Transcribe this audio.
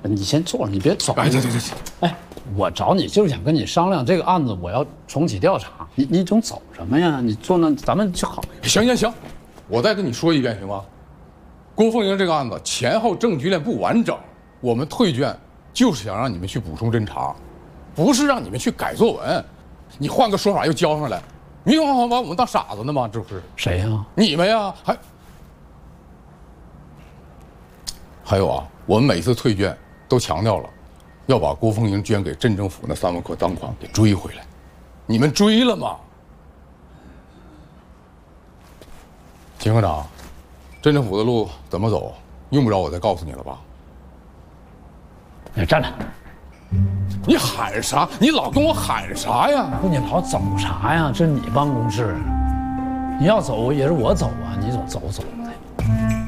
你先坐着，你别走。 哎，对。 哎，我找你就是想跟你商量这个案子，我要重启调查。你总走什么呀？你坐那，咱们就好。 行，我再跟你说一遍行吗？郭凤英这个案子前后证据链不完整，我们退卷就是想让你们去补充侦查，不是让你们去改作文。你换个说法又交上来，明晃晃把我们当傻子呢吗？这不是谁呀？ 你们呀，还有啊，我们每次退卷都强调了，要把郭凤英捐给镇政府那3万块赃款给追回来。你们追了吗？秦科长，镇政府的路怎么走，用不着我再告诉你了吧？ 你站着。 你喊啥？你老跟我喊啥呀？ 不，你老走啥呀？这是你办公室，你要走也是我走啊，你总走的。